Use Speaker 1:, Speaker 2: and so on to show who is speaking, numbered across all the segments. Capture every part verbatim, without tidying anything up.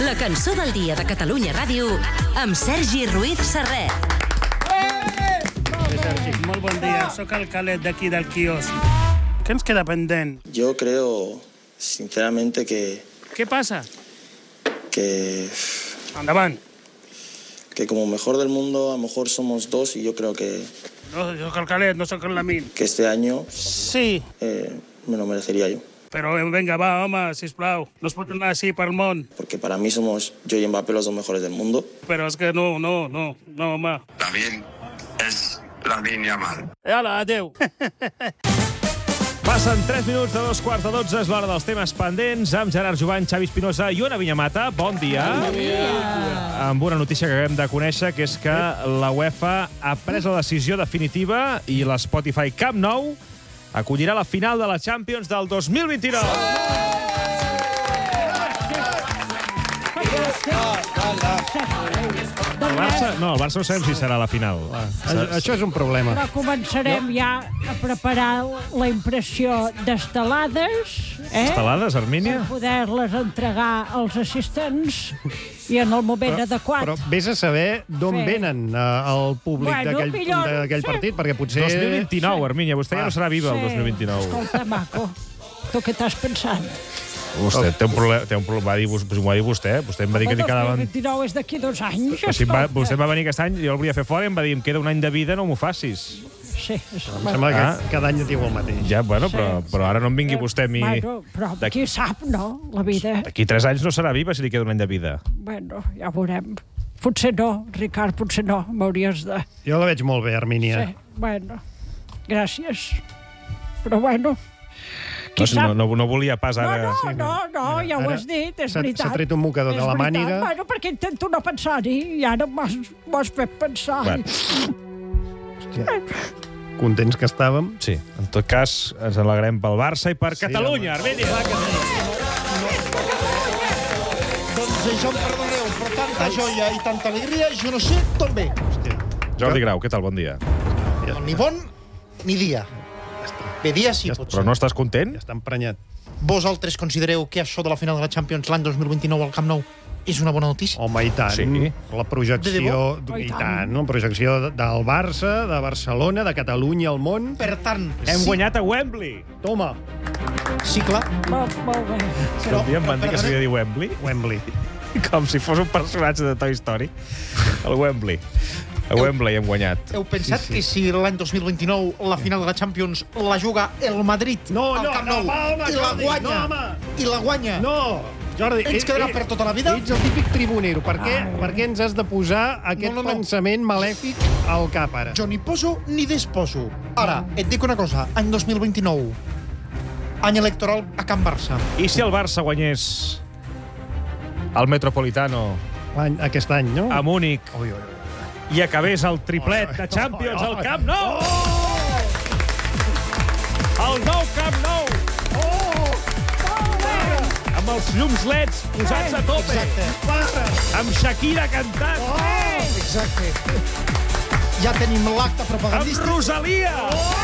Speaker 1: La cançó del dia de Catalunya Ràdio amb Sergi Ruiz Serret.
Speaker 2: Sí, Sergi, molt bon dia. Soc el Calet d'aquí del quiosc. Què ens queda pendent?
Speaker 3: Yo creo, sinceramente, que...
Speaker 2: Què passa?
Speaker 3: Que...
Speaker 2: Endavant.
Speaker 3: Que como mejor del mundo, a lo mejor somos dos y yo creo que...
Speaker 2: No, soc el Calet, no soc el Lamin.
Speaker 3: Que este año...
Speaker 2: Sí.
Speaker 3: Eh, me lo merecería yo.
Speaker 2: Però venga, va, home, sisplau. No es pot anar així pel món.
Speaker 3: Porque para mí somos yo y Mbappé los dos mejores del mundo.
Speaker 2: Però és que no, no, no, no, home.
Speaker 4: Lamin és Lamin Yamal.
Speaker 2: Hola, adéu.
Speaker 5: Passen tres minuts de dos quarts de dotze, és l'hora dels temes pendents, amb Gerard Jovany, Xavi Espinosa i Ona Vinyamata. Bon dia. Bon dia. Amb una notícia que acabem de conèixer, que és que la UEFA ha pres la decisió definitiva i l'Spotify Camp Nou acollirà la final de la Champions del dos mil vint-i-nou. El Barça, no, el Barça no sabem si serà la final.
Speaker 6: Això és un problema.
Speaker 7: Però començarem ja a preparar la impressió d'estelades, eh?
Speaker 5: Estelades, Armínia?
Speaker 7: Per poder-les entregar als assistents i en el moment
Speaker 6: Però,
Speaker 7: adequat.
Speaker 6: però vés a saber d'on
Speaker 7: Fer.
Speaker 6: venen eh, el públic
Speaker 7: Bueno,
Speaker 6: d'aquell
Speaker 7: millor,
Speaker 6: d'aquell
Speaker 7: sí.
Speaker 6: partit, perquè potser...
Speaker 5: dos mil vint-i-nou, Armínia, vostè ja no serà viva el dos mil vint-i-nou.
Speaker 7: Escolta, maco, tu què t'has pensat?
Speaker 5: Vostè té un problema, té un problema, va dir, m'ho va dir vostè, vostè em va dir que li
Speaker 7: El dos
Speaker 5: quedaven...
Speaker 7: mil vint-i-nou és d'aquí dos anys.
Speaker 5: Però si va,
Speaker 7: escolta.
Speaker 5: vostè va venir aquest any, jo el volia fer fora i em va dir, em queda un any de vida, no m'ho facis.
Speaker 7: Sí, és...
Speaker 6: Em sembla que
Speaker 5: Ah.
Speaker 6: cada any et diu el mateix.
Speaker 5: Ja, bueno,
Speaker 7: Sí.
Speaker 5: però, però ara no em vingui vostè a mi...
Speaker 7: Bueno, però
Speaker 5: D'aquí-
Speaker 7: qui sap, no, la vida.
Speaker 5: D'aquí tres anys no serà viva si li queda un any de vida.
Speaker 7: Bueno, ja veurem. Potser no, Ricard, potser no. M'hauries de...
Speaker 6: Jo la veig molt bé, Armínia.
Speaker 7: Sí, bueno, gràcies. Però bueno, qui
Speaker 5: No,
Speaker 7: sap...
Speaker 5: no, no, no volia pas
Speaker 7: No,
Speaker 5: ara...
Speaker 7: no, no, no, ja ho
Speaker 6: Ara
Speaker 7: has dit, és
Speaker 6: s'ha-
Speaker 7: veritat.
Speaker 6: s'ha tret un mocador
Speaker 7: És
Speaker 6: de la
Speaker 7: veritat.
Speaker 6: màniga.
Speaker 7: Bueno, perquè intento no pensar-hi i ara m'has m'has fet pensar.
Speaker 5: Bueno.
Speaker 6: Hòstia, contents que estàvem.
Speaker 5: Sí, en tot cas, ens alegrem pel Barça i per sí, Catalunya, Armínia.
Speaker 8: Doncs això em perdoneu, però tanta joia i tanta alegria, jo no sé d'on ve.
Speaker 6: Hòstia.
Speaker 5: Jordi Grau, què tal? Bon dia.
Speaker 8: Ni bon ni dia. Bé dia sí,
Speaker 5: Ja,
Speaker 8: pot
Speaker 5: però
Speaker 8: ser.
Speaker 5: no estàs content?
Speaker 6: Ja està emprenyat.
Speaker 8: Vosaltres considereu que això de la final de la Champions l'any dos mil vint-i-nou al Camp Nou és una bona notícia?
Speaker 6: Home, i tant.
Speaker 5: Sí.
Speaker 6: La projecció...
Speaker 8: De debò?
Speaker 7: Oh, i
Speaker 6: I
Speaker 7: tant.
Speaker 6: tant, no? Projecció del Barça, de Barcelona, de Catalunya al món.
Speaker 8: Per tant,
Speaker 5: Hem
Speaker 8: sí,
Speaker 5: guanyat a Wembley.
Speaker 6: Toma,
Speaker 8: sí, clar.
Speaker 7: Molt, molt bé.
Speaker 5: Si un dia em van dir que s'havia de dir Wembley,
Speaker 6: Wembley.
Speaker 5: com si fos un personatge de Toy Story. El Wembley. A Wembley hem guanyat.
Speaker 8: Heu pensat
Speaker 6: Sí, sí.
Speaker 8: que si l'any dos mil vint-i-nou la final de la Champions la juga el Madrid
Speaker 6: No,
Speaker 8: al
Speaker 6: no,
Speaker 8: Camp
Speaker 6: no,
Speaker 8: Nou
Speaker 6: va, home,
Speaker 8: i la
Speaker 6: Jordi,
Speaker 8: guanya,
Speaker 6: no, home.
Speaker 8: i la guanya,
Speaker 6: No, Jordi...
Speaker 8: ens
Speaker 6: eh,
Speaker 8: quedarà
Speaker 6: eh,
Speaker 8: per tota la vida?
Speaker 6: Ets el típic tribunero. Per què, per què ens has de posar aquest
Speaker 8: No, no, no.
Speaker 6: pensament malèfic al cap, ara?
Speaker 8: Jo ni poso ni desposo. Ara, et dic una cosa, any dos mil vint-i-nou, any electoral a Can Barça.
Speaker 5: I si el Barça guanyés el Metropolitano
Speaker 6: Any- Aquest any, no?
Speaker 5: a Múnich
Speaker 6: Ui, ui, ui.
Speaker 5: i acabés el triplet de Champions al Camp Nou? El nou Camp Nou! Amb els llums leds posats a tope.
Speaker 8: Exacte.
Speaker 5: Amb Shakira cantant.
Speaker 8: Exacte. Ja tenim l'acte
Speaker 5: Amb
Speaker 8: propagandístic.
Speaker 5: Rosalia.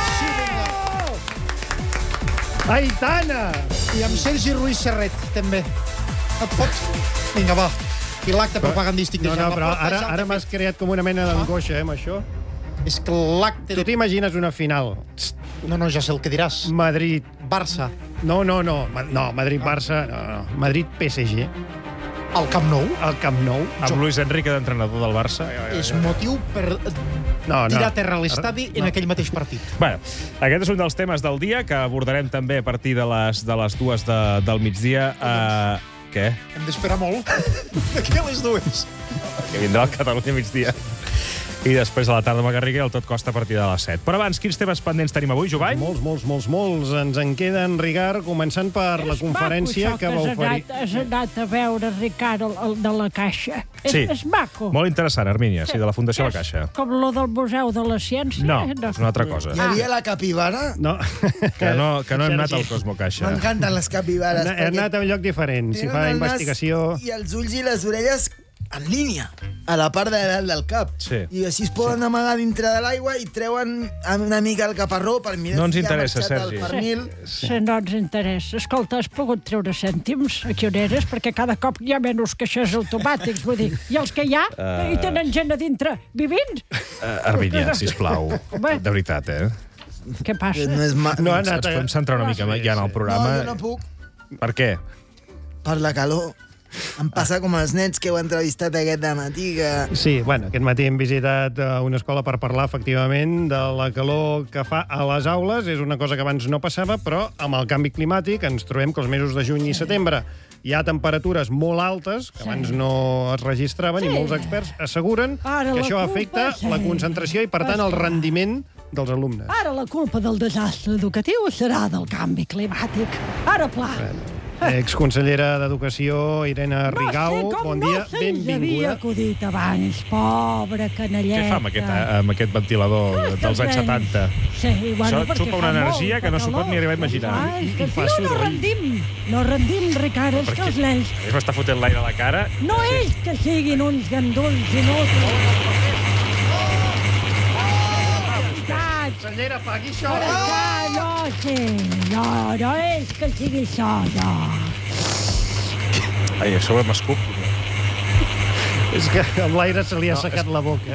Speaker 6: Aitana!
Speaker 8: I amb Sergi Ruiz Serret, també. Et fots? Vinga, va. I l'acte propagandístic de
Speaker 6: No, no,
Speaker 8: Jaume
Speaker 6: però
Speaker 8: Porta
Speaker 6: ara,
Speaker 8: ja
Speaker 6: ara
Speaker 8: l'he
Speaker 6: m'has
Speaker 8: fet.
Speaker 6: creat com una mena d'angoixa, eh, amb això.
Speaker 8: És que l'acte...
Speaker 6: Tu
Speaker 8: De...
Speaker 6: t'imagines una final.
Speaker 8: No, no, ja sé el que diràs.
Speaker 6: Madrid...
Speaker 8: Barça,
Speaker 6: No, no, no. Ma- No, Madrid-Barça... No, no. Madrid-P S G.
Speaker 8: al Camp Nou,
Speaker 6: Al Camp Nou.
Speaker 5: Amb Luis Enrique d'entrenador del Barça.
Speaker 8: és motiu per
Speaker 6: No, no.
Speaker 8: tirar a terra l'estadi en
Speaker 6: No.
Speaker 8: aquell mateix partit.
Speaker 5: Bueno, aquest és un dels temes del dia que abordarem també a partir de les, de les dues de, del migdia. Uh, què?
Speaker 8: Hem d'esperar molt. D'aquí a les dues.
Speaker 5: Que vindrà al Catalunya migdia. I després a la tarda amb la Garriga i el Tot Costa a partir de les set. Però abans, quins temes pendents tenim avui, Jovany?
Speaker 6: Molts, molts, molts, molts. Ens en queden, Ricard, començant per la
Speaker 7: És
Speaker 6: conferència
Speaker 7: maco,
Speaker 6: que
Speaker 7: això,
Speaker 6: va
Speaker 7: has
Speaker 6: oferir...
Speaker 7: Anat, has anat a veure, Ricard, el, el de la Caixa. És,
Speaker 5: Sí.
Speaker 7: és maco.
Speaker 5: Molt interessant, Armínia, sí, de la Fundació La
Speaker 7: És
Speaker 5: Caixa.
Speaker 7: Com lo del Museu de la Ciència.
Speaker 5: No, és una altra cosa.
Speaker 9: Hi havia la capibara?
Speaker 6: No.
Speaker 5: Que no, que no hem anat al
Speaker 6: Sergi.
Speaker 5: Cosmo Caixa.
Speaker 9: M'encanten les capibares.
Speaker 6: He anat a un lloc diferent. Si
Speaker 9: tenen
Speaker 6: fa
Speaker 9: el nas
Speaker 6: investigació...
Speaker 9: I els ulls i les orelles en línia, a la part de dalt del cap.
Speaker 5: Sí.
Speaker 9: I així es poden amagar dintre de l'aigua i treuen una mica el caparró per mirar
Speaker 5: no ens
Speaker 9: si
Speaker 5: interessa,
Speaker 9: ha marxat
Speaker 5: Sergi.
Speaker 9: el pernil.
Speaker 7: Sí. sí, no ens interessa. Escolta, has pogut treure cèntims aquí on eres? Perquè cada cop hi ha menys caixers automàtics, vull dir. I els que hi ha, uh... hi tenen gent a dintre vivint.
Speaker 5: Uh, Arminia, sisplau.
Speaker 7: Home.
Speaker 5: De veritat, eh?
Speaker 7: Què passa?
Speaker 9: No, és ma...
Speaker 6: No ha
Speaker 5: Ens
Speaker 6: anat...
Speaker 5: podem centrar una mica ja en el programa.
Speaker 9: No, jo no puc.
Speaker 5: Per què?
Speaker 9: Per la calor. Em passa com els nens que heu entrevistat aquest dematí, que...
Speaker 6: Sí, bueno, aquest matí hem visitat una escola per parlar, efectivament, de la calor que fa a les aules. És una cosa que abans no passava, però amb el canvi climàtic ens trobem que els mesos de juny i setembre hi ha temperatures molt altes, que abans no es registraven, i molts experts asseguren
Speaker 7: Ara
Speaker 6: que
Speaker 7: la
Speaker 6: això
Speaker 7: culpa,
Speaker 6: afecta
Speaker 7: sí.
Speaker 6: la concentració i, per tant, el rendiment dels alumnes.
Speaker 7: Ara la culpa del desastre educatiu serà del canvi climàtic. Ara pla.
Speaker 6: Exconsellera d'Educació, Irene Rigau,
Speaker 7: no sé com
Speaker 6: bon dia,
Speaker 7: no se'ns havia
Speaker 6: benvinguda.
Speaker 7: acudit abans, pobra canalleta.
Speaker 5: Què fa amb aquest, amb aquest ventilador
Speaker 7: No,
Speaker 5: dels anys
Speaker 7: nens.
Speaker 5: setanta?
Speaker 7: Sí, bueno,
Speaker 5: Això
Speaker 7: perquè
Speaker 5: xupa una
Speaker 7: fa
Speaker 5: energia
Speaker 7: molta
Speaker 5: que no s'ho pot
Speaker 7: calor.
Speaker 5: ni arribar a imaginar.
Speaker 7: Ah, és que
Speaker 6: I
Speaker 7: si
Speaker 6: fa
Speaker 7: no, no
Speaker 6: soroll.
Speaker 7: rendim. No rendim, Ricard, és que els nens...
Speaker 5: A mi m'està fotent l'aire a la cara.
Speaker 7: No és que siguin uns gandulls inútils.
Speaker 6: Consellera, pagui això.
Speaker 7: Ah, no, sí. No, no és que sigui això, no.
Speaker 5: Ai, a sobre m'escup.
Speaker 6: És que amb l'aire se li ha secat la boca.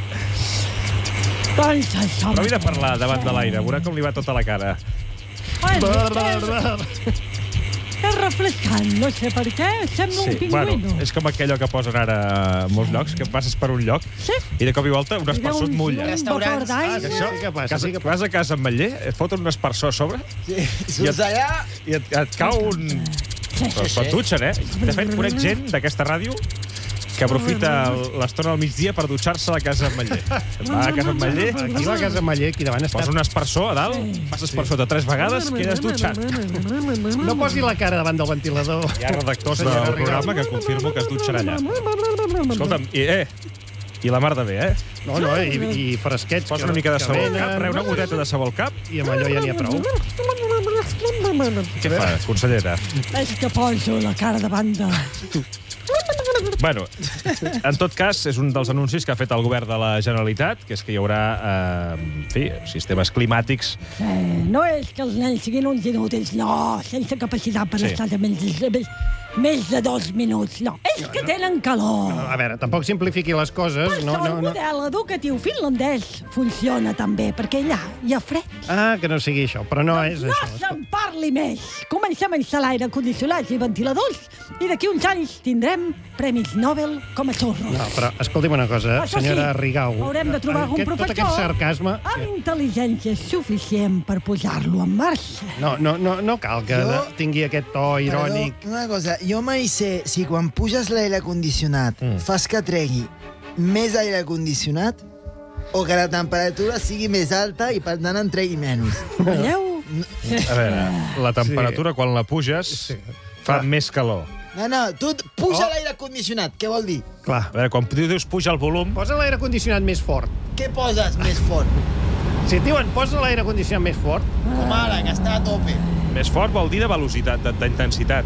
Speaker 7: Doncs això...
Speaker 5: Provi de parlar davant de l'aire, veurà com li va tota la cara.
Speaker 7: Ai, és, és refrescant, no sé per què, sembla un
Speaker 5: bueno,
Speaker 7: pingüino.
Speaker 5: és com aquello que posen ara a molts llocs, que passes per un lloc
Speaker 7: Sí.
Speaker 5: i de cop i volta un espersor et mulla.
Speaker 9: Restaurants.
Speaker 6: Ah, que això sí que passa.
Speaker 5: Casa,
Speaker 6: Sí que
Speaker 5: vas a casa amb Matller, et foten un espersor a sobre
Speaker 9: Sí, surts allà...
Speaker 5: i et, et cau un... Però es dutxen, eh? De fet, conec gent d'aquesta ràdio que aprofita l'estona del migdia per dutxar-se a la casa amb Matller. Va a casa amb Matller,
Speaker 6: Aquí a la casa Matller, aquí davant està...
Speaker 5: posa un espersor a dalt, passes per sota tres vegades, quedes dutxat.
Speaker 6: No posi la cara davant del ventilador.
Speaker 5: Hi ha redactors del programa que confirmo que es dutxen allà. Escolta'm, i, eh, i la mar de bé, eh?
Speaker 6: No, no, i, i fresquets.
Speaker 5: Posa
Speaker 6: que-
Speaker 5: una mica de
Speaker 6: que
Speaker 5: sabó al
Speaker 6: venen,
Speaker 5: cap, re, una goteta de sabó al cap.
Speaker 6: I amb allò ja n'hi ha prou.
Speaker 5: Què fa, consellera?
Speaker 7: És que poso la cara davant de...
Speaker 5: Bueno, en tot cas, és un dels anuncis que ha fet el govern de la Generalitat, que és que hi haurà, eh, en fi, sistemes climàtics.
Speaker 7: Eh, no és que els nens siguin uns inútils, no, sense capacitat per
Speaker 5: Sí.
Speaker 7: estar de més, més, més de dos minuts, no. És que tenen calor.
Speaker 6: A veure, tampoc simplifiqui les coses.
Speaker 7: Per
Speaker 6: No,
Speaker 7: això
Speaker 6: no,
Speaker 7: el
Speaker 6: no.
Speaker 7: model educatiu finlandès funciona tan bé, perquè allà hi ha fred.
Speaker 6: Ah, que no sigui això, però no és
Speaker 7: No
Speaker 6: això.
Speaker 7: se'n parli més. Comencem a instal·lar aire condicionats i ventiladors i d'aquí uns anys tindrem premis Nobel com a xorros.
Speaker 6: No, però escolti'm una cosa,
Speaker 7: Això
Speaker 6: senyora
Speaker 7: sí,
Speaker 6: Rigau.
Speaker 7: haurem de trobar algun
Speaker 6: aquest,
Speaker 7: professor
Speaker 6: Tot aquest sarcasme...
Speaker 7: amb intel·ligència suficient per posar-lo en marxa.
Speaker 6: No, no, no, no cal que
Speaker 9: Jo-
Speaker 6: tingui aquest to irònic.
Speaker 9: Perdó, una cosa, jo mai sé si quan puges l'aire condicionat
Speaker 5: Mm.
Speaker 9: fas que tregui més aire condicionat o que la temperatura sigui més alta i per tant en tregui menys.
Speaker 7: Veieu?
Speaker 5: A veure, la temperatura, quan la puges, fa més calor.
Speaker 9: No, no, tu et puja
Speaker 6: Oh.
Speaker 9: l'aire condicionat, què vol dir?
Speaker 6: Clar.
Speaker 5: A veure, quan tu dius puja el volum,
Speaker 6: Posa l'aire condicionat més fort.
Speaker 9: Què poses més fort?
Speaker 6: Si et diuen posa l'aire condicionat més fort,
Speaker 9: Com ara, que està a tope.
Speaker 5: més fort vol dir de velocitat, de- d'intensitat.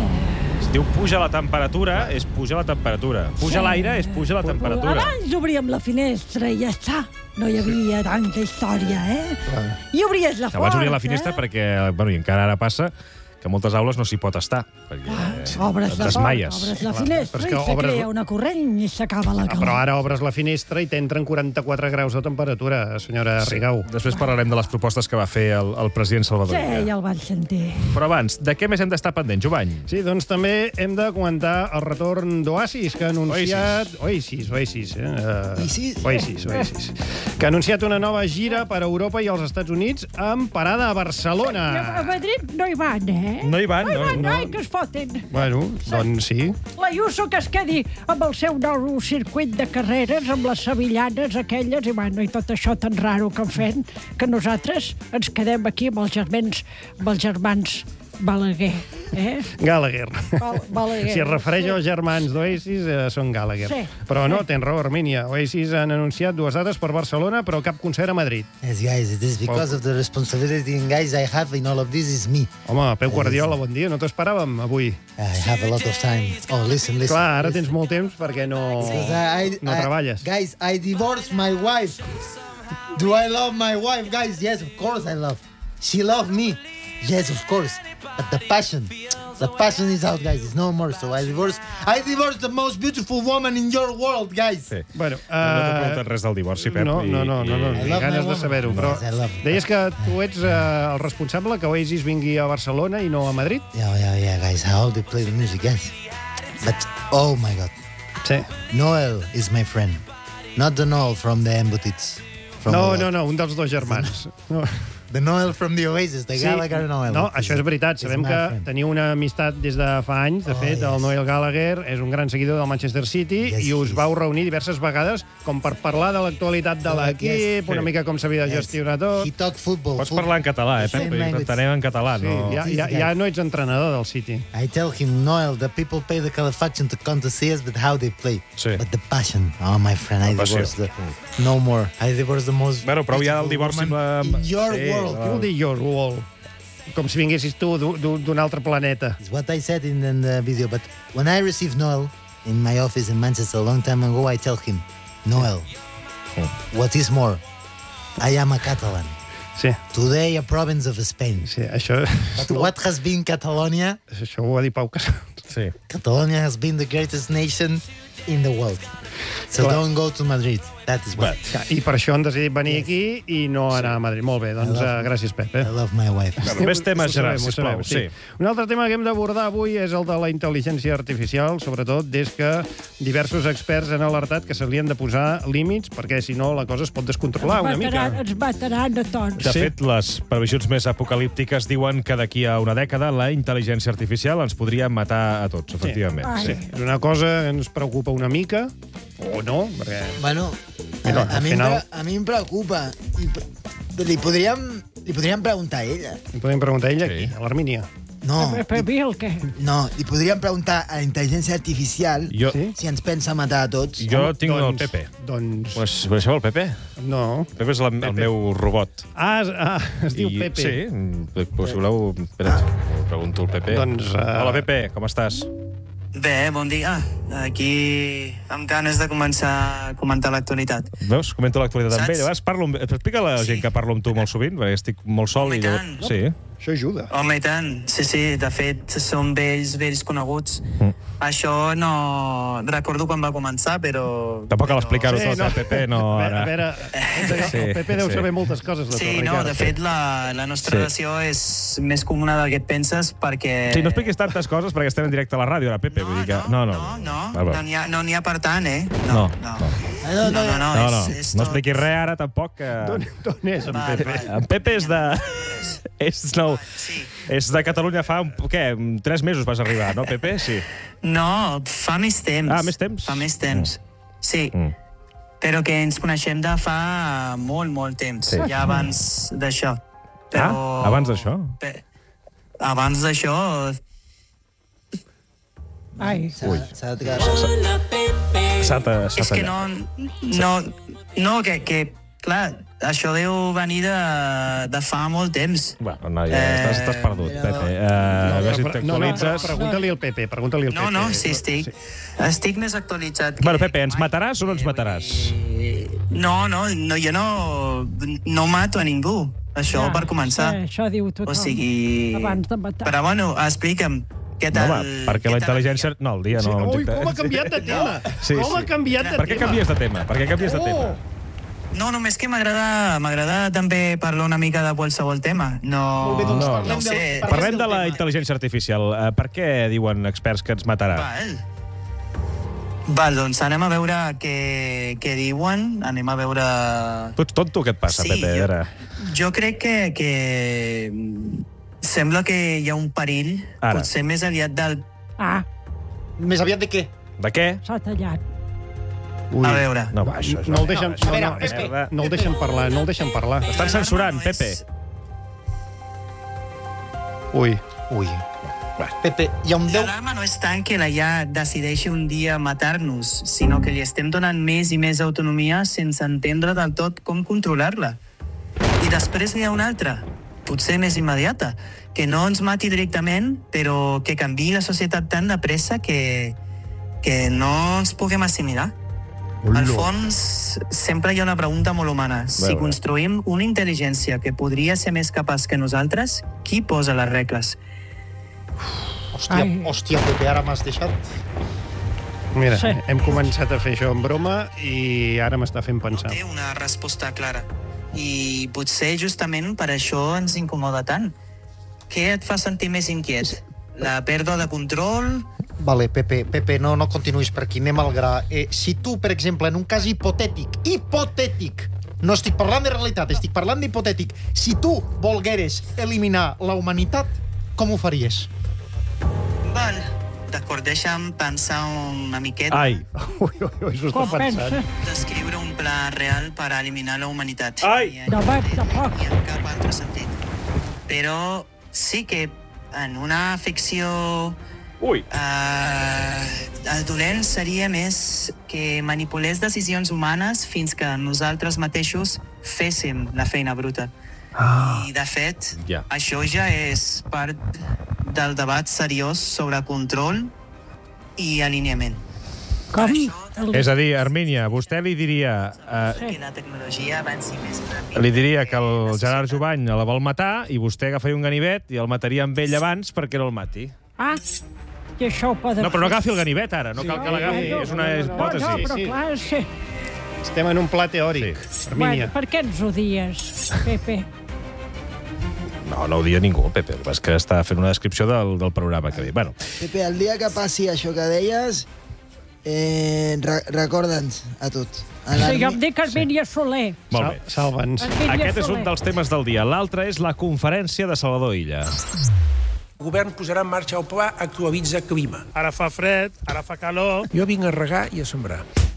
Speaker 5: Si diu puja la temperatura, és puja la temperatura. Puja l'aire, és puja la temperatura.
Speaker 7: Abans obríem la finestra i ja està. No hi havia tanta història, eh? I obries la porta.
Speaker 5: Abans obria la finestra perquè, bueno, i encara ara passa, que a moltes aules no s'hi pot estar, perquè
Speaker 7: Obres
Speaker 5: et
Speaker 7: la porta,
Speaker 5: desmaies.
Speaker 7: obres la
Speaker 6: Clar,
Speaker 7: finestra
Speaker 6: però és
Speaker 7: i
Speaker 6: que
Speaker 7: se
Speaker 6: obres-
Speaker 7: crea una corrent i s'acaba la
Speaker 6: Ah,
Speaker 7: calor.
Speaker 6: però ara obres la finestra i t'entren quaranta-quatre graus de temperatura, senyora Rigau.
Speaker 5: Després parlarem de les propostes que va fer el, el president Salvador
Speaker 7: Sí,
Speaker 5: Illa.
Speaker 7: ja el vaig sentir.
Speaker 5: Però abans, de què més hem d'estar pendents, Jovany?
Speaker 6: Sí, doncs també hem de comentar el retorn d'Oasis, que ha anunciat... Oasis, Oasis, eh? Uh,
Speaker 9: Oasis?
Speaker 6: Oasis, Oasis. Que ha anunciat una nova gira per Europa i als Estats Units amb parada a
Speaker 7: I a
Speaker 6: Barcelona.
Speaker 7: Madrid no hi van, eh?
Speaker 5: No hi van,
Speaker 7: no. Hi
Speaker 5: no,
Speaker 7: van,
Speaker 6: no.
Speaker 7: ai, que es foten.
Speaker 6: Bueno, doncs sí.
Speaker 7: L'Ayuso que es quedi amb el seu nou circuit de carreres, amb les sevillanes aquelles, i bueno, i tot això tan raro que han fet, que nosaltres ens quedem aquí amb els germans, amb els germans Balaguer, eh?
Speaker 6: Gallagher.
Speaker 7: Bal Balaguer.
Speaker 6: Si es refereix als germans d'Oasis, eh, són Gallagher.
Speaker 7: Sí.
Speaker 6: Però no, tens raó, Armínia. Oasis han anunciat dues dates per Barcelona, però cap concert a Madrid.
Speaker 9: Yes, guys, it is because of the responsibility and guys I have in all of this is me.
Speaker 6: Home, Pep Guardiola, bon dia. No t'esperàvem avui.
Speaker 9: I have a lot of time. Oh, listen, listen.
Speaker 6: Clar, ara tens molt temps perquè no,
Speaker 9: I, I,
Speaker 6: no treballes.
Speaker 9: Guys, I divorced my wife. Do I love my wife, guys? Yes, of course I love. She loved me. Yes, of course. But the passion, the passion is out, guys. It's no more. So I divorced. I divorced the most beautiful woman in your world, guys.
Speaker 5: Sí.
Speaker 6: Bueno, uh,
Speaker 5: no t'he preguntat res del divorci, Pep.
Speaker 6: No,
Speaker 5: i,
Speaker 6: no, no, no, no,
Speaker 5: i...
Speaker 6: ni ganes de saber-ho. Però
Speaker 9: Yes,
Speaker 6: deies que tu ets uh, el responsable que Oasis vingui a Barcelona i no a Madrid?
Speaker 9: Yeah, yeah, yeah, guys. How they play the music, guys. But oh my God,
Speaker 6: Sí.
Speaker 9: Noel is my friend, not the Noel from the Embutits. From
Speaker 6: No,
Speaker 9: the-
Speaker 6: no, no, un dels dos germans. No.
Speaker 9: The Noel from the Oasis, the Gallagher Noel.
Speaker 6: No, això és veritat.
Speaker 9: He's
Speaker 6: Sabem
Speaker 9: my
Speaker 6: que
Speaker 9: friend.
Speaker 6: teniu una amistat des de fa anys. De
Speaker 9: Oh,
Speaker 6: fet, el
Speaker 9: yes.
Speaker 6: Noel Gallagher és un gran seguidor del Manchester City
Speaker 9: Yes,
Speaker 6: i us
Speaker 9: yes.
Speaker 6: vau reunir diverses vegades com per parlar de l'actualitat de l'equip,
Speaker 9: Yes.
Speaker 6: una
Speaker 5: Sí.
Speaker 6: mica com s'havia de
Speaker 9: Yes.
Speaker 6: gestionar tot.
Speaker 9: He talked football.
Speaker 5: Pots
Speaker 9: football.
Speaker 5: parlar en català, eh,
Speaker 9: The
Speaker 5: Pep?
Speaker 9: same
Speaker 5: Vull dir,
Speaker 9: language.
Speaker 5: T'entenem en català,
Speaker 6: Sí,
Speaker 5: no...
Speaker 6: ja, ja, ja no ets entrenador del City.
Speaker 9: I tell him, Noel, the people pay the Calefacción to come to see us, but how they play.
Speaker 5: Sí.
Speaker 9: But the passion, oh, my friend, I
Speaker 5: La passió.
Speaker 9: divorced the... No more. I divorced the most
Speaker 5: Bueno, prou ja del
Speaker 9: beautiful
Speaker 5: divorci
Speaker 9: woman
Speaker 5: amb-
Speaker 9: in your
Speaker 5: Sí,
Speaker 9: world.
Speaker 6: Què vol dir your wall? Com si vinguessis tu d'u- d'u- d'un altre planeta.
Speaker 9: It's what I said in, in the video, but when I received Noel in my office in Manchester a long time ago, I tell him, Noel, what is more, I am a Catalan.
Speaker 6: Sí,
Speaker 9: Today a province of Spain.
Speaker 6: sí, això,
Speaker 9: But what has been Catalonia?
Speaker 6: això ho va dir Pau Casals.
Speaker 5: Sí.
Speaker 9: Catalonia has been the greatest nation in the world. So
Speaker 6: Clar.
Speaker 9: don't go to Madrid. That is what.
Speaker 6: I per això han decidit venir aquí i no anar a Madrid. Molt bé, doncs
Speaker 9: I love-
Speaker 6: uh, gràcies, Pep. Eh?
Speaker 9: I love my wife.
Speaker 5: Bueno, més temes,
Speaker 6: Ho
Speaker 5: Gerard,
Speaker 6: sabem, ho
Speaker 5: sisplau.
Speaker 6: sabem,
Speaker 5: Sí.
Speaker 6: Un altre tema que hem d'abordar avui és el de la intel·ligència artificial, sobretot des que diversos experts han alertat que se li han de posar límits, perquè si no la cosa es pot descontrolar una
Speaker 7: Mataran,
Speaker 6: mica.
Speaker 7: ens mataran a tots.
Speaker 5: De
Speaker 6: Sí.
Speaker 5: fet, les previsions més apocalíptiques diuen que d'aquí a una dècada la intel·ligència artificial ens podria matar a tots, efectivament.
Speaker 7: Ai.
Speaker 5: Sí.
Speaker 6: És una cosa que ens preocupa una mica, o no, perquè...
Speaker 9: Bueno,
Speaker 6: Mira,
Speaker 9: a, a,
Speaker 6: al
Speaker 9: mi
Speaker 6: final-
Speaker 9: em, pre- a mi em preocupa. I pre- Li podríem, li podríem preguntar a ella.
Speaker 6: Li podem preguntar a ella,
Speaker 5: Sí.
Speaker 6: aquí, a l'Armínia.
Speaker 9: No,
Speaker 7: Per, per mi el què?
Speaker 9: no, li podríem preguntar a la intel·ligència artificial
Speaker 5: Jo,
Speaker 6: Sí?
Speaker 9: si ens pensa matar a tots.
Speaker 5: jo tinc el
Speaker 6: doncs,
Speaker 5: Pepe.
Speaker 6: Doncs,
Speaker 5: Pues, coneixeu el Pepe?
Speaker 6: no.
Speaker 5: El Pepe és la, el meu robot.
Speaker 6: Ah, es, ah, es diu
Speaker 5: I-
Speaker 6: Pepe.
Speaker 5: Sí, mm, si voleu... Espera, pregunto al Pepe.
Speaker 6: Doncs, uh,
Speaker 5: Hola, Pepe, com estàs?
Speaker 10: Bé, bon dia. Aquí amb ganes de començar a comentar l'actualitat.
Speaker 5: Veus? Comento l'actualitat amb
Speaker 10: Saps?
Speaker 5: ell. A vegades parlo amb... Explica a la gent que parlo amb tu molt sovint, perquè estic molt sol
Speaker 10: Home,
Speaker 5: i...
Speaker 10: i tant.
Speaker 5: Sí.
Speaker 6: Això ajuda.
Speaker 10: Home, i tant. Sí, sí, de fet, som vells, vells coneguts.
Speaker 5: Mm.
Speaker 10: Això no... Recordo quan va començar, però...
Speaker 5: Tampoc cal explicar-ho
Speaker 6: Sí,
Speaker 5: tot,
Speaker 6: no.
Speaker 5: eh, Pepe? No,
Speaker 6: A veure, a
Speaker 5: ara.
Speaker 6: veure
Speaker 5: Sí,
Speaker 6: el Pepe deu
Speaker 5: sí.
Speaker 6: saber moltes coses de
Speaker 10: Sí,
Speaker 6: tot,
Speaker 10: no,
Speaker 6: Ricard.
Speaker 10: de fet, la, la nostra
Speaker 5: Sí.
Speaker 10: relació és més comuna del que et penses perquè...
Speaker 5: Sí, no expliquis tantes coses perquè estem en directe a la ràdio, ara, Pepe.
Speaker 10: No,
Speaker 5: vull dir que...
Speaker 10: no,
Speaker 5: no,
Speaker 10: no, no,
Speaker 5: Val, val.
Speaker 10: no n'hi ha, no n'hi ha per tant, eh?
Speaker 5: No,
Speaker 10: No,
Speaker 5: no.
Speaker 10: no, no, no, no,
Speaker 5: No, no,
Speaker 10: és, és
Speaker 5: no
Speaker 10: tot...
Speaker 5: expliquis res ara, tampoc. Que...
Speaker 6: D'on d'on és en
Speaker 10: Val,
Speaker 6: Pepe?
Speaker 10: val.
Speaker 5: En Pepe és de... és, nou...
Speaker 10: Sí.
Speaker 5: és de Catalunya fa, un... què, tres mesos vas arribar, no, Pepe? Sí.
Speaker 10: No, fa més temps.
Speaker 5: Ah, més temps?
Speaker 10: Fa més temps, sí.
Speaker 5: Mm.
Speaker 10: Però que ens coneixem de fa molt, molt temps,
Speaker 5: Sí.
Speaker 10: ja abans d'això.
Speaker 5: Ah, abans d'això?
Speaker 10: Pe- Abans d'això...
Speaker 7: Ai,
Speaker 5: Ui.
Speaker 9: S'ha de quedar...
Speaker 5: S'ha ta- s'ha
Speaker 10: És que
Speaker 5: tallat.
Speaker 10: no... No, no que, que, clar, això deu venir de, de fa molt temps.
Speaker 5: Bueno, no, ja
Speaker 10: Eh,
Speaker 5: estàs, estàs perdut,
Speaker 9: mira,
Speaker 5: Pepe.
Speaker 9: no.
Speaker 5: Uh, a veure si
Speaker 6: No, no, no,
Speaker 5: t'actualitzes.
Speaker 6: pregunta-li al Pepe, pregunta-li al
Speaker 10: No,
Speaker 6: Pepe.
Speaker 10: no, sí, estic, estic més actualitzat. que
Speaker 5: Bueno, Pepe, ens
Speaker 10: mai.
Speaker 5: mataràs o no ens mataràs?
Speaker 10: Eh, No, no, no jo no, no mato a ningú. Això
Speaker 7: ja,
Speaker 10: per començar.
Speaker 7: Sí, això diu tothom.
Speaker 10: O sigui...
Speaker 7: Abans de matar.
Speaker 10: Però bueno, explica'm, què
Speaker 5: No,
Speaker 10: tal...
Speaker 5: home, perquè
Speaker 10: què
Speaker 5: la
Speaker 10: tal
Speaker 5: intel·ligència... No, el dia
Speaker 6: Sí,
Speaker 5: no.
Speaker 6: ui, com ha canviat de tema!
Speaker 5: Sí,
Speaker 6: com ha
Speaker 5: sí.
Speaker 6: canviat de
Speaker 5: Per què
Speaker 6: tema!
Speaker 5: canvies de tema? Per què canvies de tema?
Speaker 10: No, només que m'agrada m'agrada també parlar una mica de qualsevol tema. No,
Speaker 8: Molt bé, doncs
Speaker 5: No,
Speaker 8: parlem
Speaker 10: no ho
Speaker 8: del-
Speaker 10: sé.
Speaker 5: Parlem de
Speaker 8: del
Speaker 5: la
Speaker 8: tema.
Speaker 5: intel·ligència artificial. Uh, per què diuen experts que ens matarà?
Speaker 10: Val. Val, doncs anem a veure què, què diuen. Anem a veure...
Speaker 5: Tu ets tonto, què et passa,
Speaker 10: Sí,
Speaker 5: Pepe?
Speaker 10: jo-
Speaker 5: Ara?
Speaker 10: Jo crec que, que mm, sembla que hi ha un perill,
Speaker 5: Ara.
Speaker 10: potser més aviat del...
Speaker 7: Ah,
Speaker 8: Més aviat de què?
Speaker 5: De què?
Speaker 7: s'ha tallat.
Speaker 6: Ui,
Speaker 10: A veure.
Speaker 5: No, va, això és...
Speaker 6: no el deixen,
Speaker 8: a
Speaker 6: no,
Speaker 8: veure,
Speaker 6: no,
Speaker 8: Pepe,
Speaker 6: no, no el deixen parlar, no el deixen parlar.
Speaker 5: Estan censurant, Pepe.
Speaker 6: Ui,
Speaker 8: Ui. Pepe, hi ha un
Speaker 10: Déu... L'alarma no és tant que la I A decideixi un dia matar-nos, sinó que li estem donant més i més autonomia sense entendre del tot com controlar-la. I després n'hi ha una altra, potser més immediata, que no ens mati directament, però que canviï la societat tan de pressa que, que no ens puguem assimilar. Al fons, sempre hi ha una pregunta molt humana. Si construïm una intel·ligència que podria ser més capaç que nosaltres, qui posa les regles?
Speaker 8: Hòstia, hòstia, Pepe, ara m'has deixat.
Speaker 6: Mira, sí. hem començat a fer això en broma i ara m'està fent pensar.
Speaker 10: No té una resposta clara. I potser justament per això ens incomoda tant. Què et fa sentir més inquiet? La pèrdua de control?
Speaker 8: Vale, Pepe, Pepe, no, no continuïs per aquí, anem al gra. Eh, si tu, per exemple, en un cas hipotètic, hipotètic, no estic parlant de realitat, estic parlant d'hipotètic, si tu volgueres eliminar la humanitat, com ho faries?
Speaker 10: Val, d'acord, deixa'm pensar una miqueta.
Speaker 6: Ai, ui, ui, ui, s'ho està pensant.
Speaker 10: Descriure un pla real per eliminar la humanitat.
Speaker 6: Ai!
Speaker 7: No va, tampoc.
Speaker 10: Ni en cap altre sentit. Però sí que en una ficció...
Speaker 5: Ui!
Speaker 10: Uh, el dolent seria més que manipulés decisions humanes fins que nosaltres mateixos féssim la feina bruta. Ah. I, de fet,
Speaker 5: yeah.
Speaker 10: això ja és part del debat seriós sobre control i alineament.
Speaker 7: Com?
Speaker 5: És a dir, Armínia, vostè li diria...
Speaker 10: Uh, que la tecnologia avanci més ràpid.
Speaker 5: Li diria que el Gerard Jovany la vol matar i vostè agafaria un ganivet i el mataria amb ell abans perquè no el mati.
Speaker 7: Ah, i això ho poden
Speaker 5: No, però no agafi el ganivet ara, no cal que l'agafi, és una hipòtesi.
Speaker 7: No, no, però clar, sí.
Speaker 6: Estem en un pla teòric, Armínia.
Speaker 7: Bueno, per què ens odies, Pepe?
Speaker 5: No, no odia ningú, Pepe. El que és que està fent una descripció del, del programa que ve. Bueno.
Speaker 11: Pepe, el dia que passi això que deies, eh, re recorda'ns a tot.
Speaker 7: Sí, jo em dic Armínia Soler.
Speaker 5: Molt bé.
Speaker 6: Salva'ns.
Speaker 5: Aquest és un dels temes del dia. L'altre és la conferència de Salvador Illa.
Speaker 12: El govern posarà en marxa el pla Actualitza Clima.
Speaker 2: Ara fa fred, ara fa calor.
Speaker 12: Jo vinc a regar i a sembrar.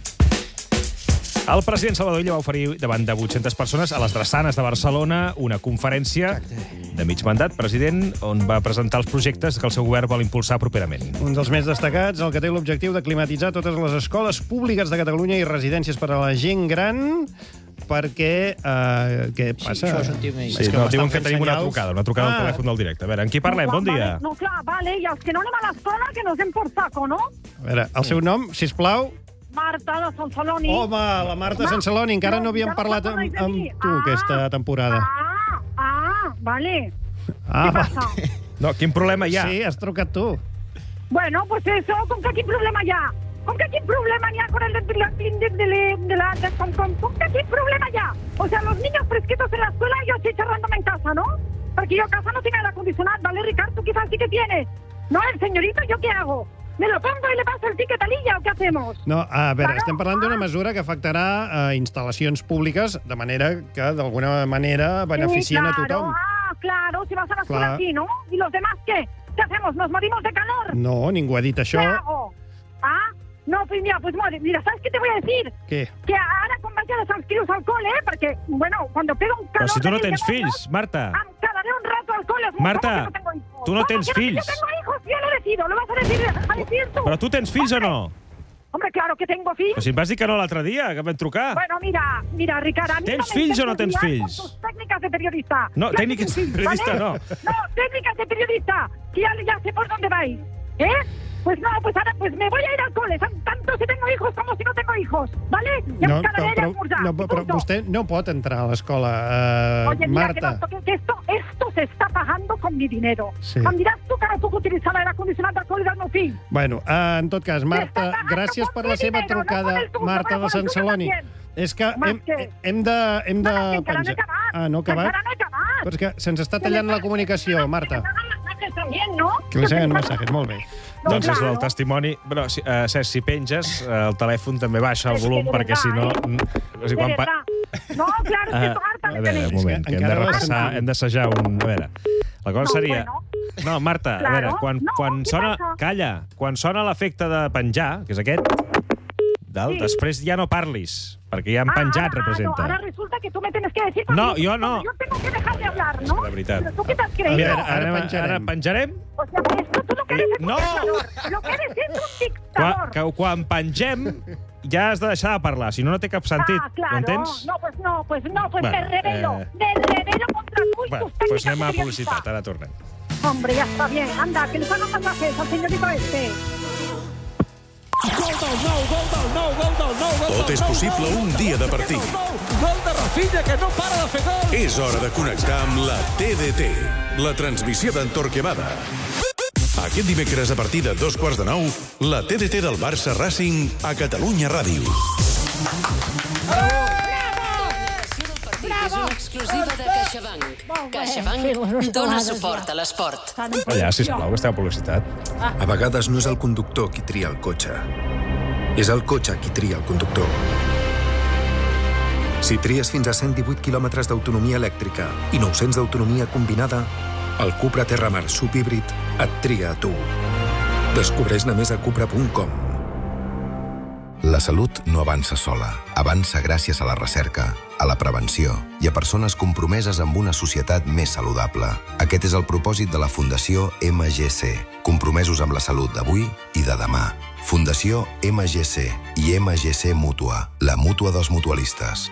Speaker 5: El president Salvador Illa va oferir davant de vuit-centes persones a les Drassanes de Barcelona una conferència de mig mandat, president, on va presentar els projectes que el seu govern vol impulsar properament.
Speaker 6: Un dels més destacats, el que té l'objectiu de climatitzar totes les escoles públiques de Catalunya i residències per a la gent gran, perquè... Uh, què passa?
Speaker 11: Sí, això sentim ells.
Speaker 5: Sí, no, diuen que tenim una trucada, una trucada ah. al telèfon del directe. A veure, amb qui parlem?
Speaker 13: No,
Speaker 5: Bon dia.
Speaker 13: Vale, no, clar, vale, i els que no anem a l'escola, que nos hem por saco, no?
Speaker 6: A veure, el seu nom, sisplau?
Speaker 13: Marta de Sant Celoni.
Speaker 6: Home, la Marta de Sant Celoni. Encara no havíem parlat amb, amb tu aquesta temporada.
Speaker 13: Ah, ah, vale.
Speaker 6: Ah,
Speaker 13: què passa?
Speaker 5: No, quin problema hi ha?
Speaker 6: Sí, has trucat tu.
Speaker 13: Bueno, pues eso, ¿con que quin problema hi ha? ¿Con que quin problema hi ha con el índice de la... De la de, con, con, ¿Con que quin problema hi ha? O sea, los niños fresquitos en la escuela y yo estoy charlándome en casa, ¿no? Porque yo en casa no tengo aire acondicionado, ¿vale, Ricardo? ¿Tú quizás sí que tienes? No, el señorito, ¿yo qué hago? ¿Me lo pongo y le paso el ticket a l'Illa o què hacemos?
Speaker 6: No, a veure, estem parlant d'una mesura que afectarà eh, instal·lacions públiques, de manera que, d'alguna manera, beneficien
Speaker 13: sí, claro,
Speaker 6: a tothom.
Speaker 13: Ah, claro, si vas a la escuela aquí, ¿no? ¿Y los demás qué? ¿Qué hacemos? ¿Nos morimos de calor?
Speaker 6: No, ningú ha dit això.
Speaker 13: ¿Qué hago? Ah, no, pues mira, pues mira, ¿sabes qué te voy a decir?
Speaker 6: ¿Qué?
Speaker 13: Que ahora quan vaig a los inscrius al cole, eh, perquè, bueno, cuando pega un calor...
Speaker 5: Però si tu no tens fills, Marta.
Speaker 13: Em quedaré un rato al cole.
Speaker 5: Marta,
Speaker 13: que no tengo hijos?
Speaker 5: tu no tens
Speaker 13: ¿Cómo que
Speaker 5: fills?
Speaker 13: No, que no tengo hijos, yo lo decido, lo vas a decir, a decir tú.
Speaker 5: Però tu tens fills
Speaker 13: Hombre.
Speaker 5: o no?
Speaker 13: Hombre, claro que tengo fills.
Speaker 5: Però si em vas dir que no l'altre dia, que vam trucar.
Speaker 13: Bueno, mira, mira, Ricard, a mí
Speaker 5: ¿Tens
Speaker 13: no me
Speaker 5: fills o no
Speaker 13: intentes
Speaker 5: tens
Speaker 13: liar
Speaker 5: fills?
Speaker 13: con tus técnicas de periodista.
Speaker 5: No,
Speaker 13: Ya
Speaker 5: técnicas
Speaker 13: tengo fills,
Speaker 5: de periodista
Speaker 13: ¿vale?
Speaker 5: no.
Speaker 13: No, técnicas de periodista, que ya, ya sé por dónde vais. ¿Eh? Pues no, pues ahora pues me voy a ir al cole, tanto si tengo hijos como si no tengo hijos, ¿vale? Ya
Speaker 6: No,
Speaker 13: me quedaré
Speaker 6: però,
Speaker 13: a esmorzar.
Speaker 6: no, però vostè no pot entrar a l'escola, uh,
Speaker 13: Oye, mira,
Speaker 6: Marta.
Speaker 13: que, no, que esto, esto se está pagando con mi dinero.
Speaker 6: Sí.
Speaker 13: Em diràs tu que no puc utilitzar l'aire condicionat del col·le del meu fill.
Speaker 6: Bueno, uh, en tot cas, Marta, gràcies per la seva
Speaker 13: dinero,
Speaker 6: trucada,
Speaker 13: no con el tuyo,
Speaker 6: Marta
Speaker 13: pero
Speaker 6: de
Speaker 13: con el
Speaker 6: Sant
Speaker 13: tuyo
Speaker 6: Celoni.
Speaker 13: también.
Speaker 6: És que
Speaker 13: Home,
Speaker 6: hem,
Speaker 13: què?
Speaker 6: hem de, hem de
Speaker 13: No, que encara no he
Speaker 6: penjar.
Speaker 13: acabat.
Speaker 6: Ah, no ha acabat?
Speaker 13: Encara no he acabat.
Speaker 6: Però és que se'ns està tallant la comunicació, Marta.
Speaker 13: También, ¿no?
Speaker 6: Que li seguen mensajes, molt bé.
Speaker 13: No,
Speaker 5: Doncs és
Speaker 13: claro.
Speaker 5: el testimoni... Però, si, uh, Cesc, si penges, uh, el telèfon també baixa el
Speaker 13: Es que
Speaker 5: volum,
Speaker 13: de
Speaker 5: perquè si no...
Speaker 13: verdad,
Speaker 5: mm, o sigui,
Speaker 13: De
Speaker 5: quan pa-
Speaker 13: verdad. No, claro, es que
Speaker 5: Ah,
Speaker 13: tu harta
Speaker 5: a
Speaker 13: me
Speaker 5: veure,
Speaker 13: tenéis.
Speaker 5: un moment, que hem de
Speaker 6: Encara
Speaker 5: repassar,
Speaker 6: no.
Speaker 5: hem d'assajar un... A veure, la cosa
Speaker 13: No,
Speaker 5: seria...
Speaker 13: bueno.
Speaker 5: No, Marta, a
Speaker 13: Claro.
Speaker 5: veure, quan,
Speaker 13: No,
Speaker 5: quan
Speaker 13: què
Speaker 5: sona...
Speaker 13: passa?
Speaker 5: Calla! Quan sona l'efecte de penjar, que és aquest, Val?
Speaker 13: Sí.
Speaker 5: Després ja no parlis, perquè ja han
Speaker 13: Ah,
Speaker 5: penjat,
Speaker 13: ahora,
Speaker 5: representa.
Speaker 13: ah, no, ahora resulta que tú me tienes que decir...
Speaker 5: No,
Speaker 13: porque
Speaker 5: yo no.
Speaker 13: Yo tengo que dejar de hablar, ¿no?
Speaker 5: De veritat.
Speaker 13: ¿Pero tú qué te has
Speaker 5: A
Speaker 13: creído?
Speaker 5: veure, ara, penjarem. ara penjarem?
Speaker 13: O sea, esto tú lo que eres es un
Speaker 5: No.
Speaker 13: dictador. Lo que eres es un
Speaker 5: Quan,
Speaker 13: dictador.
Speaker 5: que, quan pengem, ja has de deixar de parlar, si no, no té cap sentit.
Speaker 13: Ah, claro.
Speaker 5: Ho entens?
Speaker 13: No, pues no, pues no, pues
Speaker 5: Bueno,
Speaker 13: me rebelo.
Speaker 5: eh.
Speaker 13: Me rebelo contra tú y
Speaker 5: Bueno,
Speaker 13: tus técnicas
Speaker 5: doncs anem a
Speaker 13: de
Speaker 5: publicitat, ara tornem.
Speaker 13: Hombre, ya está bien. Anda, que les hagan masajes al señorito este.
Speaker 14: Tot és possible un dia de partit.
Speaker 15: Gol de Rafinha, que no para de fer gol.
Speaker 14: És hora de connectar amb la T D T, la transmissió d'en Torquemada. Aquest dimecres a partir de dos quarts de nou, la T D T del Barça Racing a Catalunya Ràdio.
Speaker 1: És una exclusiva de CaixaBank. CaixaBank dona suport a l'esport.
Speaker 5: Allà, sisplau, que esteu a publicitat.
Speaker 16: A vegades no és el conductor qui tria el cotxe. És el cotxe qui tria el conductor. Si tries fins a cent divuit quilòmetres d'autonomia elèctrica i nou-cents d'autonomia combinada, el Cupra Terramar subhíbrid et tria a tu. Descobreix-ne més a cupra punt com.
Speaker 17: La salut no avança sola. Avança gràcies a la recerca, a la prevenció i a persones compromeses amb una societat més saludable. Aquest és el propòsit de la Fundació M G C, compromesos amb la salut d'avui i de demà. Fundació M G C i M G C Mútua, la mútua dels mutualistes.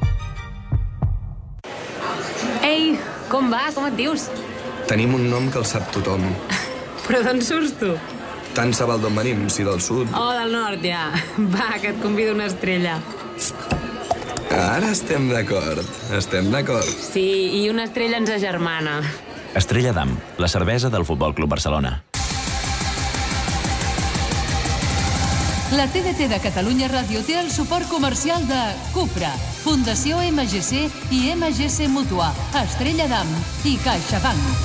Speaker 18: Ei, com va? Com et dius?
Speaker 16: Tenim un nom que el sap tothom.
Speaker 18: Però d'on surts tu?
Speaker 16: Tant se val d'on venim, si del sud.
Speaker 18: Oh, del nord, ja. Va, que et convido una estrella.
Speaker 16: Ara estem d'acord, estem d'acord.
Speaker 18: Sí, i una estrella ens agermana.
Speaker 19: Estrella d'Am, la cervesa del Futbol Club Barcelona.
Speaker 20: La T D T de Catalunya Ràdio té el suport comercial de Cupra, Fundació M G C i M G C Mútua, Estrella d'Am i CaixaBank.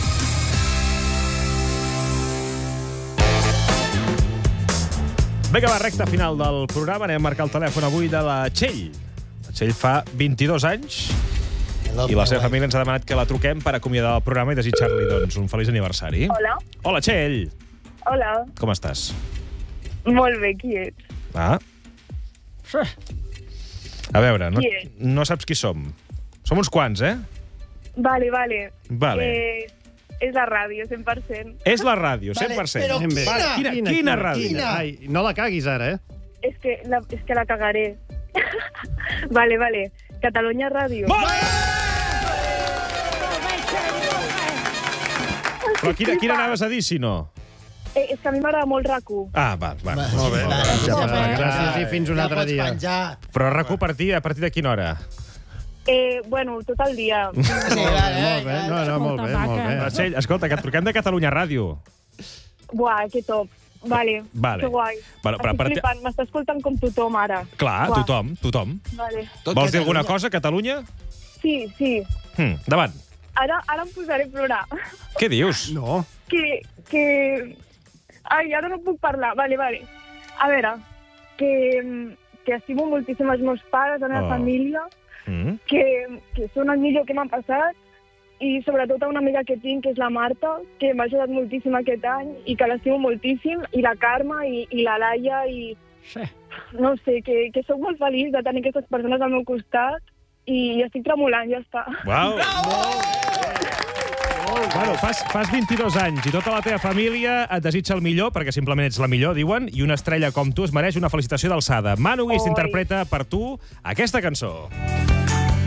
Speaker 5: Vinga, va, recta final del programa. Anem a marcar el telèfon avui de la Txell. La Txell fa vint-i-dos anys i la seva família ens ha demanat que la truquem per acomiadar el programa i desitjar-li, doncs, un feliç aniversari.
Speaker 21: Hola.
Speaker 5: Hola, Txell.
Speaker 21: Hola.
Speaker 5: Com estàs?
Speaker 21: Molt bé, qui ets?
Speaker 5: Ah. A veure, no,
Speaker 21: Qui ets?
Speaker 5: no saps qui som. Som uns quants, eh?
Speaker 21: Vale, vale.
Speaker 5: Vale.
Speaker 21: Eh, és la ràdio, cent per cent.
Speaker 5: És la ràdio, cent per cent.
Speaker 21: Però quina?
Speaker 5: Vale, quina, quina, quina ràdio?
Speaker 21: Quina?
Speaker 6: Ai, no la caguis ara, eh?
Speaker 21: És que la, és que la cagaré. Vale, vale. Catalunya Ràdio.
Speaker 5: Però quina, quina anaves a dir, si no?
Speaker 21: Eh, és que a mi m'agrada molt RAC1.
Speaker 5: Ah, val, val.
Speaker 6: Va, molt bé.
Speaker 21: va,
Speaker 6: Ja,
Speaker 21: va,
Speaker 6: va,
Speaker 21: va,
Speaker 6: gràcies i fins un
Speaker 21: ja
Speaker 6: altre
Speaker 21: pots
Speaker 6: dia.
Speaker 21: penjar.
Speaker 5: Però RAC1 a partir, a partir de quina hora?
Speaker 21: Eh, bueno, tot el dia.
Speaker 6: Sí, vale, molt bé, no, no, molt bé, molt bé.
Speaker 5: Txell, escolta, que et truquem de Catalunya Ràdio.
Speaker 21: Buah, que top. Vale,
Speaker 5: Vale.
Speaker 21: que guai.
Speaker 5: Vale, però a
Speaker 21: Estic
Speaker 5: partir-
Speaker 21: flipant, m'està escoltant com tothom ara.
Speaker 5: Clar,
Speaker 21: Buah.
Speaker 5: tothom, tothom.
Speaker 21: Vale.
Speaker 5: Vols dir alguna cosa, Catalunya?
Speaker 21: Sí, sí.
Speaker 5: Hm, davant.
Speaker 21: Ara, ara em posaré a plorar.
Speaker 5: Què dius?
Speaker 6: No.
Speaker 21: Que, que... Ai, ara no puc parlar. Vale, vale. A veure, que, que estimo moltíssim els meus pares, la meva
Speaker 5: Oh.
Speaker 21: família,
Speaker 5: Mm.
Speaker 21: que, que són el millor que m'ha passat, i sobretot a una amiga que tinc, que és la Marta, que m'ha ajudat moltíssim aquest any i que l'estimo moltíssim, i la Carme, i, i la Laia, i...
Speaker 7: Sí.
Speaker 21: No sé, que, que sóc molt feliç de tenir aquestes persones al meu costat, i estic tremolant, ja està.
Speaker 5: Uau! Bueno, fas, fas vint-i-dos anys i tota la teva família et desitja el millor, perquè simplement ets la millor, diuen, i una estrella com tu es mereix una felicitació d'alçada. Manu Guix
Speaker 21: Oi.
Speaker 5: interpreta per tu aquesta cançó.